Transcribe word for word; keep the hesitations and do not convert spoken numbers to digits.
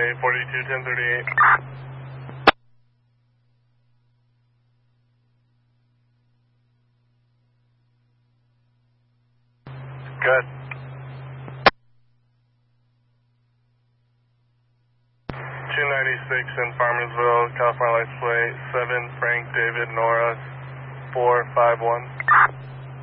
runway forty-two ten thirty-eight. Good. two ninety-six in Farmersville, California license plate seven Frank David Nora four five one.